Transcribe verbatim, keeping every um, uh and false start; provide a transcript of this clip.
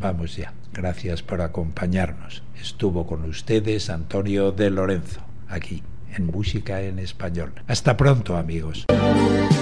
vamos ya. Gracias por acompañarnos. Estuvo con ustedes Antonio de Lorenzo, aquí, en Música en Español. Hasta pronto, amigos.